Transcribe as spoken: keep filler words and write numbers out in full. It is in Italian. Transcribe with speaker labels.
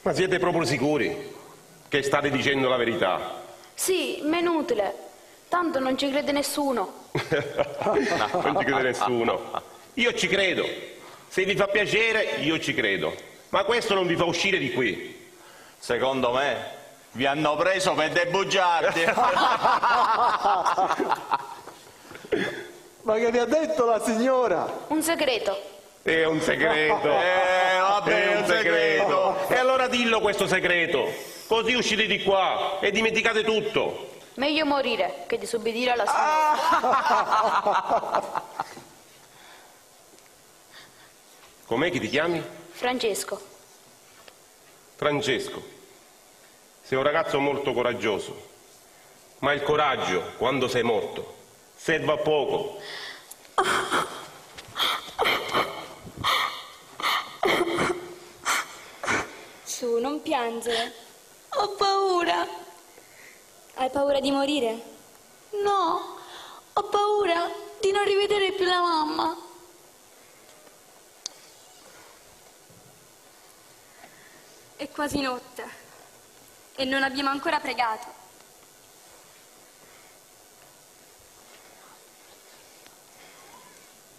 Speaker 1: Ma siete proprio sicuri che state dicendo la verità?
Speaker 2: Sì, ma è inutile. Tanto non ci crede nessuno.
Speaker 1: Non ci crede nessuno. Io ci credo. Se vi fa piacere, io ci credo. Ma questo non vi fa uscire di qui.
Speaker 3: Secondo me vi hanno preso per dei bugiardi.
Speaker 4: Ma che vi ha detto la signora?
Speaker 2: Un segreto.
Speaker 1: È un segreto.
Speaker 3: Eh, vabbè,
Speaker 1: È un segreto. E allora dillo questo segreto. Così uscite di qua e dimenticate tutto.
Speaker 2: Meglio morire che disubbidire alla signora.
Speaker 1: Com'è che ti chiami?
Speaker 2: Francesco.
Speaker 1: Francesco. Sei un ragazzo molto coraggioso. Ma il coraggio, quando sei morto, serve a poco.
Speaker 5: Su, non piangere. Ho paura. Hai paura di morire? No, ho paura di non rivedere più la mamma. È quasi notte e non abbiamo ancora pregato.